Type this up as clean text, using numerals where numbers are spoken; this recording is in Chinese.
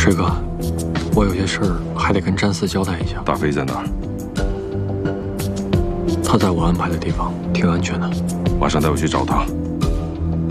水哥，我有些事儿还得跟詹四交代一下。 大飞在哪儿？ 他在我安排的地方，挺安全的。 马上带我去找他。